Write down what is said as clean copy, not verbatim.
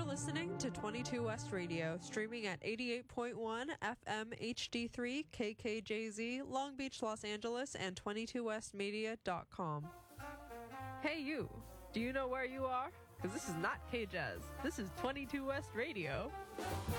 listening to 22 West Radio, streaming at 88.1 FM HD3 KKJZ, Long Beach, Los Angeles, and 22westmedia.com. Hey you, do you know where you are? Because this is not K-Jazz. This is 22 West Radio.